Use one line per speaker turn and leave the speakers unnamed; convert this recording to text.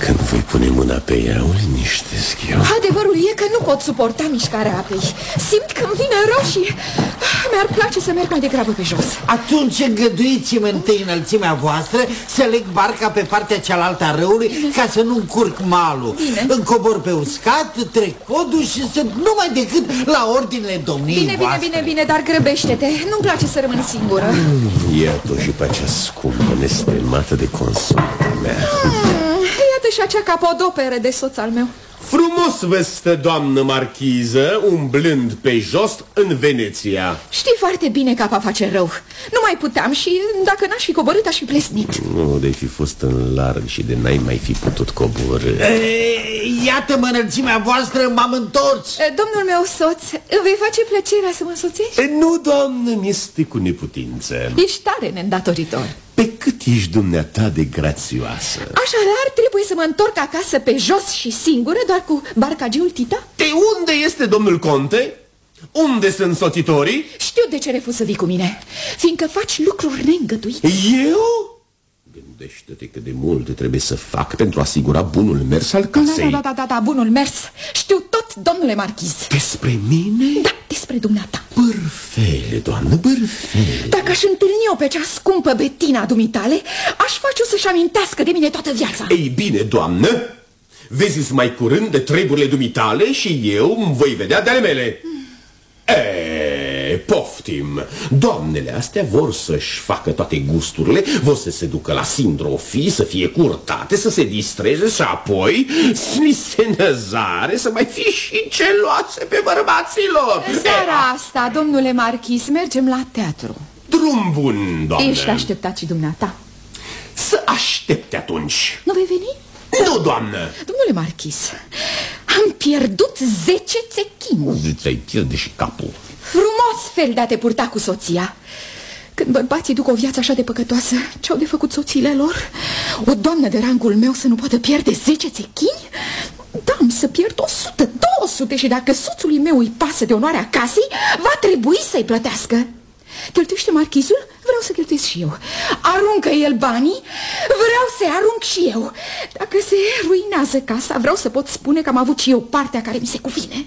Când voi pune mâna pe ea, o liniștesc eu.
Adevărul e că nu pot suporta mișcarea apei. Simt că îmi vine rău și mi-ar place să merg mai degrabă pe jos.
Atunci îngăduiți-mi întâi înălțimea voastră să leg barca pe partea cealaltă a râului, ca să nu încurc malul. Încobor pe uscat, trec podul și sunt numai decât la ordinele domniei voastre.
Bine, dar grăbește-te. Nu-mi place să rămân singură.
Iată și pe acea scumpă, nestemată de consorta mea.
Iată și acea capodoperă de soț al meu.
Frumos vă stă, doamnă marchiză, umblând pe jos în Veneția.
Știi foarte bine că apa face rău. Nu mai puteam și dacă n-aș fi coborât, aș fi plesnit.
Nu, de fi fost în larg și de n-ai mai fi putut coborî.
Iată-mă înălțimea voastră, m-am întors.
Domnul meu soț, îmi vei face plăcerea să mă însoțești?
Nu, doamnă, mi-este cu neputință.
Ești tare neîndatoritor.
Pe cât ești dumneata de grațioasă.
Așadar, trebuie să mă întorc acasă pe jos și singură, doar cu barcagiul Tita?
De unde este domnul conte? Unde sunt soțitorii?
Știu de ce refuz să vii cu mine, fiindcă faci lucruri neîngăduite.
Eu? Gândește-te cât de mult trebuie să fac pentru a asigura bunul mers al casei.
Da, bunul mers. Știu tot, domnule marchiz.
Despre mine?
Da, despre dumneata.
Bârfele, doamnă, bârfele.
Dacă aș întâlni-o pe cea scumpă Betina dumitale, aș face-o să-și amintească de mine toată viața.
Ei bine, doamnă, vezi mai curând de treburile dumitale și eu îmi voi vedea de ale mele. Poftim. Doamnele astea vor să-și facă toate gusturile, vor să se ducă la sindrofii, să fie curtate, să se distreze și apoi snisenăzare, să mai fie și geloase pe bărbaților.
Seara asta, domnule marchis, mergem la teatru.
Drum bun, doamne.
Ești așteptat și dumneata.
Să aștepte atunci.
Nu vei veni?
Nu, doamnă.
Domnule marchis, am pierdut 10 țechini.
Ți-ai pierde și capul.
Frumos fel de a te purta cu soția. Când bărbații duc o viață așa de păcătoasă, ce-au de făcut soțiile lor? O doamnă de rangul meu să nu poată pierde 10 țechini? Da, am să pierd 100, 200 și dacă soțului meu îi pasă de onoarea casei, va trebui să-i plătească. Cheltuiește marchizul? Vreau să cheltuiesc și eu. Aruncă el banii? Vreau să-i arunc și eu. Dacă se ruinează casa, vreau să pot spune că am avut și eu partea care mi se cuvine.